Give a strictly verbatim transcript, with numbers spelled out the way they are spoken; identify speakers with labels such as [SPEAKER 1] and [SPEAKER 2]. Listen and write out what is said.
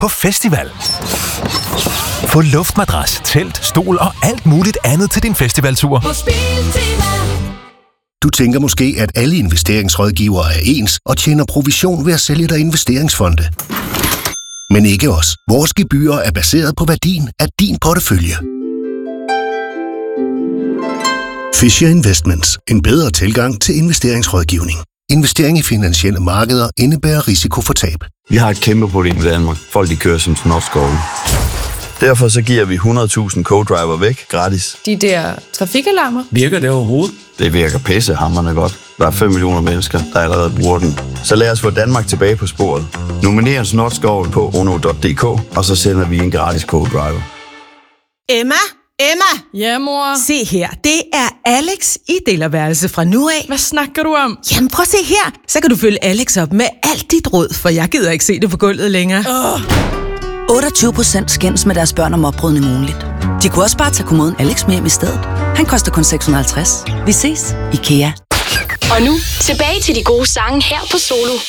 [SPEAKER 1] på festival. Få luftmadras, telt, stol og alt muligt andet til din festivaltur.
[SPEAKER 2] På Spiltema.
[SPEAKER 3] Du tænker måske, at alle investeringsrådgivere er ens og tjener provision ved at sælge dig investeringsfonde. Men ikke os. Vores gebyrer er baseret på værdien af din portefølje. Fisher Investments. En bedre tilgang til investeringsrådgivning. Investering i finansielle markeder indebærer risiko for tab.
[SPEAKER 4] Vi har et kæmpe problem i Danmark. Folk de kører som snortskove. Derfor så giver vi hundrede tusind co-driver væk gratis.
[SPEAKER 5] De der trafikalarmer.
[SPEAKER 6] Virker det overhovedet?
[SPEAKER 4] Det virker pissehamrende godt. Der er fem millioner mennesker, der allerede bruger den. Så lad os få Danmark tilbage på sporet. Nominer Snortskov på ono punktum d k, og så sender vi en gratis co-driver.
[SPEAKER 7] Emma? Emma?
[SPEAKER 5] Ja, mor?
[SPEAKER 7] Se her, det er Alex i delerværelse fra nu af.
[SPEAKER 5] Hvad snakker du om?
[SPEAKER 7] Jamen prøv at se her, så kan du følge Alex op med alt dit råd, for jeg gider ikke se det på gulvet længere.
[SPEAKER 5] Åh!
[SPEAKER 8] otteogtyve procent skændes med deres børn om oprydning ugenligt. De kunne også bare tage kommoden Alex med hjem i stedet. Han koster kun seks hundrede og halvtreds. Vi ses. IKEA.
[SPEAKER 9] Og nu tilbage til de gode sange her på Solo.